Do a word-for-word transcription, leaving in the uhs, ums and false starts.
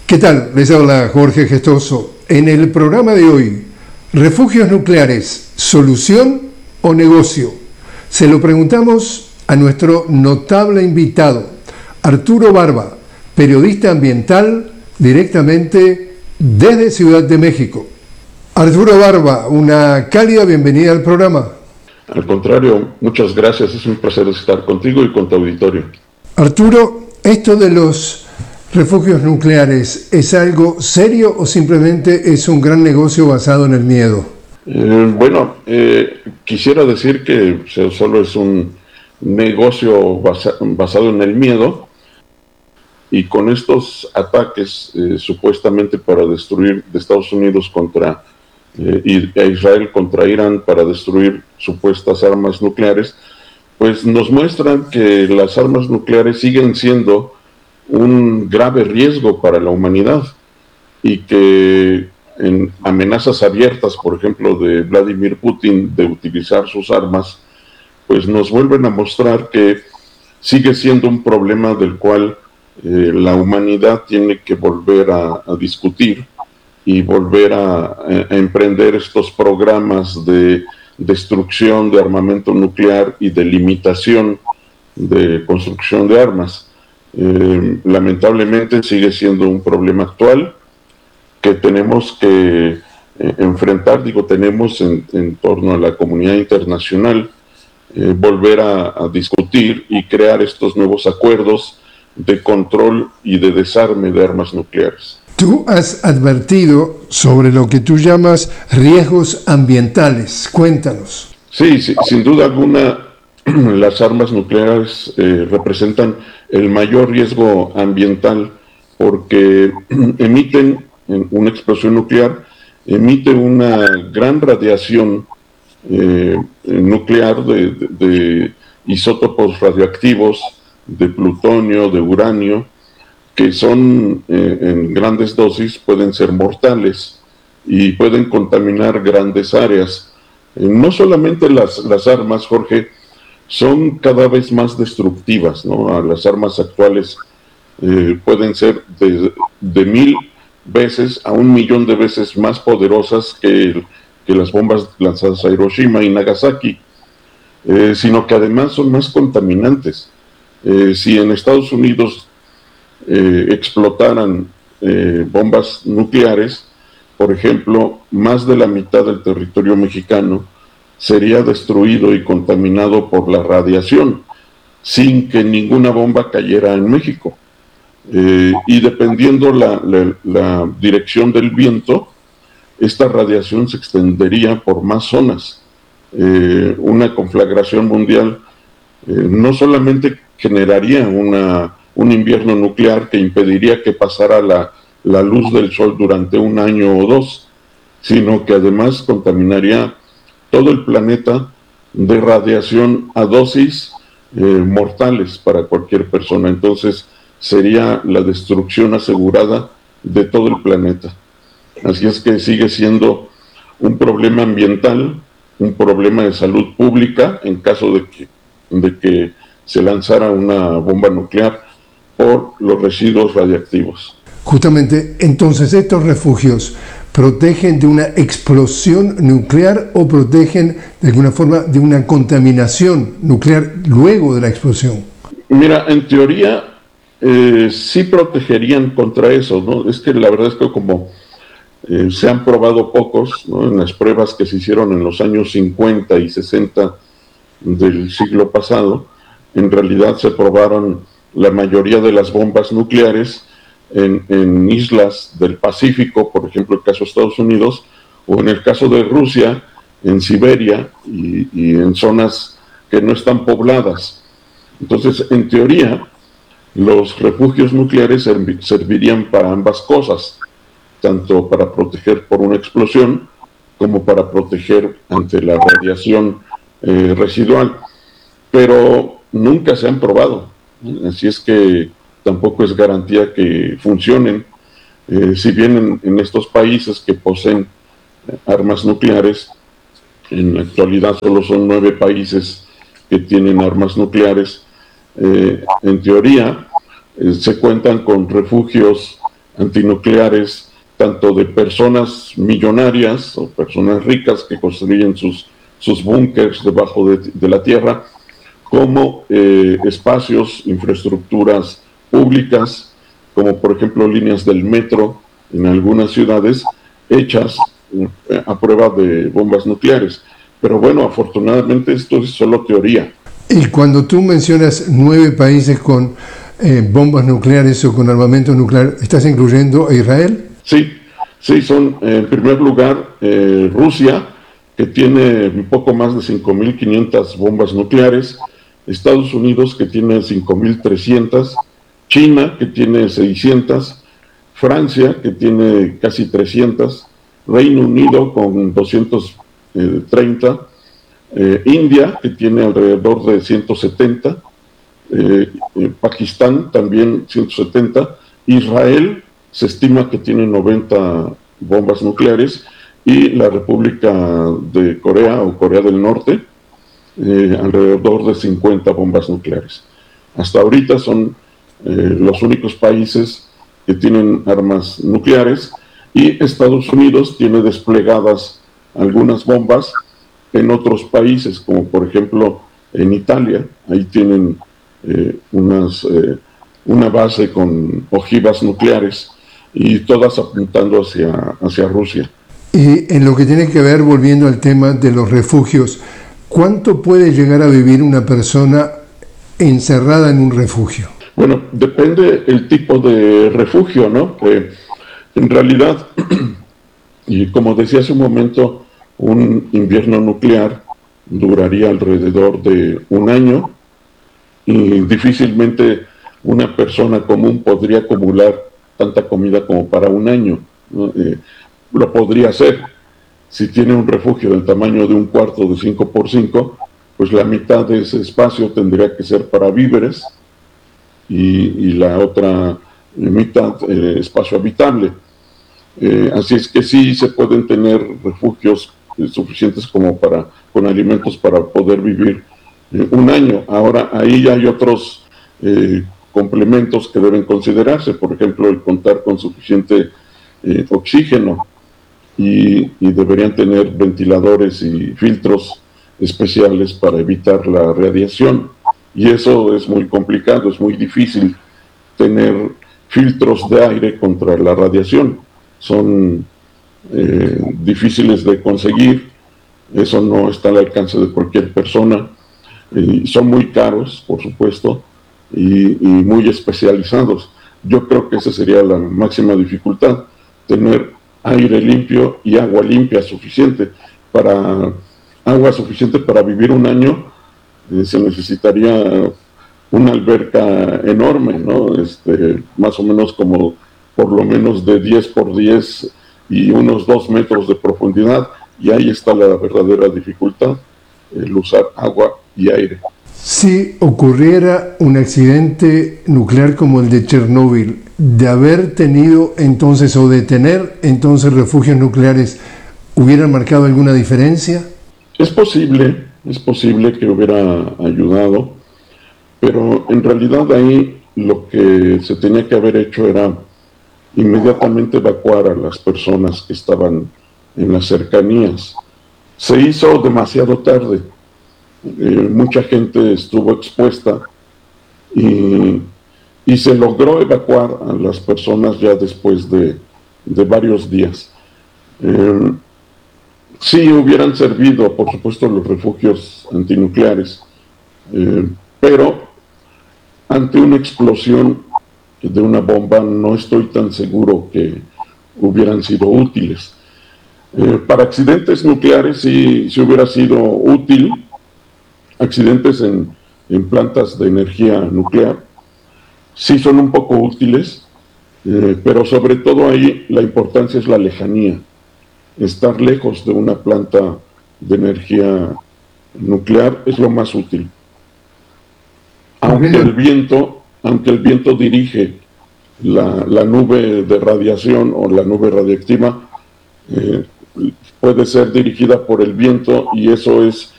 ¿Qué tal? Les habla Jorge Gestoso. En el programa de hoy, ¿refugios nucleares, solución o negocio? Se lo preguntamos a nuestro notable invitado, Arturo Barba, periodista ambiental directamente desde Ciudad de México. Arturo Barba, una cálida bienvenida al programa. Al contrario, muchas gracias, es un placer estar contigo y con tu auditorio. Arturo, esto de los refugios nucleares, ¿es algo serio o simplemente es un gran negocio basado en el miedo? Eh, bueno, eh, quisiera decir que solo es un negocio basa, basado en el miedo, y con estos ataques eh, supuestamente para destruir de Estados Unidos contra eh, y a Israel contra Irán para destruir supuestas armas nucleares, pues nos muestran que las armas nucleares siguen siendo un grave riesgo para la humanidad, y que en amenazas abiertas, por ejemplo, de Vladimir Putin de utilizar sus armas, pues nos vuelven a mostrar que sigue siendo un problema del cual eh, la humanidad tiene que volver a, a discutir y volver a, a emprender estos programas de destrucción de armamento nuclear y de limitación de construcción de armas. Eh, lamentablemente sigue siendo un problema actual que tenemos que eh, enfrentar, digo tenemos en, en torno a la comunidad internacional, eh, volver a, a discutir y crear estos nuevos acuerdos de control y de desarme de armas nucleares. Tú has advertido sobre lo que tú llamas riesgos ambientales, cuéntanos. Sí, sí, sin duda alguna las armas nucleares eh, representan el mayor riesgo ambiental porque emiten, una explosión nuclear emite una gran radiación eh, nuclear de, de, de isótopos radioactivos, de plutonio, de uranio, que son eh, en grandes dosis, pueden ser mortales y pueden contaminar grandes áreas. Eh, no solamente las, las armas, Jorge, son cada vez más destructivas, ¿no? Las armas actuales eh, pueden ser de, de mil veces a un millón de veces más poderosas que, que las bombas lanzadas a Hiroshima y Nagasaki, eh, sino que además son más contaminantes. Eh, si en Estados Unidos eh, explotaran eh, bombas nucleares, por ejemplo, más de la mitad del territorio mexicano sería destruido y contaminado por la radiación, sin que ninguna bomba cayera en México. Eh, y dependiendo la, la, la dirección del viento, esta radiación se extendería por más zonas. Eh, una conflagración mundial eh, no solamente generaría una, un invierno nuclear que impediría que pasara la, la luz del sol durante un año o dos, sino que además contaminaría todo el planeta de radiación a dosis eh, mortales para cualquier persona. Entonces sería la destrucción asegurada de todo el planeta. Así es que sigue siendo un problema ambiental, un problema de salud pública en caso de que, de que se lanzara una bomba nuclear por los residuos radiactivos. Justamente, entonces, ¿estos refugios protegen de una explosión nuclear o protegen de alguna forma de una contaminación nuclear luego de la explosión? Mira, en teoría eh, sí protegerían contra eso, ¿no? Es que la verdad es que como eh, se han probado pocos, ¿no? En las pruebas que se hicieron en los años cincuenta y sesenta del siglo pasado, en realidad se probaron la mayoría de las bombas nucleares En, en islas del Pacífico, por ejemplo el caso de Estados Unidos, o en el caso de Rusia, en Siberia y, y en zonas que no están pobladas. Entonces, en teoría, los refugios nucleares serv- servirían para ambas cosas, tanto para proteger por una explosión como para proteger ante la radiación eh, residual, pero nunca se han probado, ¿no? Así es que tampoco es garantía que funcionen. Eh, si bien en, en estos países que poseen armas nucleares, en la actualidad solo son nueve países que tienen armas nucleares, eh, en teoría eh, se cuentan con refugios antinucleares, tanto de personas millonarias o personas ricas que construyen sus, sus búnkers debajo de, de la tierra, como eh, espacios, infraestructuras públicas, como por ejemplo líneas del metro en algunas ciudades, hechas eh, a prueba de bombas nucleares. Pero bueno, afortunadamente esto es solo teoría. Y cuando tú mencionas nueve países con eh, bombas nucleares o con armamento nuclear, ¿estás incluyendo a Israel? Sí, sí, son en primer lugar eh, Rusia, que tiene un poco más de cinco mil quinientas bombas nucleares, Estados Unidos, que tiene cinco mil trescientas, China, que tiene seiscientas, Francia, que tiene casi trescientas, Reino Unido con doscientos treinta, eh, India, que tiene alrededor de ciento setenta, eh, eh, Pakistán también ciento setenta, Israel se estima que tiene noventa bombas nucleares, y la República de Corea o Corea del Norte, eh, alrededor de cincuenta bombas nucleares. Hasta ahorita son eh, los únicos países que tienen armas nucleares, y Estados Unidos tiene desplegadas algunas bombas en otros países, como por ejemplo en Italia. Ahí tienen eh, unas, eh, una base con ojivas nucleares, y todas apuntando hacia, hacia Rusia. Y en lo que tiene que ver, volviendo al tema de los refugios, ¿cuánto puede llegar a vivir una persona encerrada en un refugio? Bueno, depende el tipo de refugio, ¿no? Que en realidad, y como decía hace un momento, un invierno nuclear duraría alrededor de un año, y difícilmente una persona común podría acumular tanta comida como para un año, ¿no? Eh, lo podría hacer. Si tiene un refugio del tamaño de un cuarto de cinco por cinco, pues la mitad de ese espacio tendría que ser para víveres, y, y la otra mitad eh, espacio habitable. Eh, así es que sí se pueden tener refugios eh, suficientes como para, con alimentos para poder vivir eh, un año. Ahora, ahí hay otros eh, complementos que deben considerarse, por ejemplo, el contar con suficiente eh, oxígeno, y, y deberían tener ventiladores y filtros especiales para evitar la radiación, y eso es muy complicado, es muy difícil tener filtros de aire contra la radiación. Son eh, difíciles de conseguir, eso no está al alcance de cualquier persona, y son muy caros, por supuesto, y, y muy especializados. Yo creo que esa sería la máxima dificultad, tener aire limpio y agua limpia suficiente. Para agua suficiente para vivir un año eh, se necesitaría una alberca enorme, ¿no? Este, más o menos como por lo menos de diez por diez y unos dos metros de profundidad, y ahí está la verdadera dificultad, el usar agua y aire. Si ocurriera un accidente nuclear como el de Chernóbil, de haber tenido entonces o de tener entonces refugios nucleares, ¿hubieran marcado alguna diferencia? Es posible, es posible que hubiera ayudado, pero en realidad ahí lo que se tenía que haber hecho era inmediatamente evacuar a las personas que estaban en las cercanías. Se hizo demasiado tarde, eh, mucha gente estuvo expuesta, y, y se logró evacuar a las personas ya después de, de varios días. Eh, sí hubieran servido, por supuesto, los refugios antinucleares, eh, pero ante una explosión de una bomba no estoy tan seguro que hubieran sido útiles. Eh, para accidentes nucleares sí, sí hubiera sido útil, accidentes en, en plantas de energía nuclear sí son un poco útiles, eh, pero sobre todo ahí la importancia es la lejanía, estar lejos de una planta de energía nuclear es lo más útil. Aunque el viento, aunque el viento dirige la, la nube de radiación o la nube radiactiva, eh, puede ser dirigida por el viento, y eso es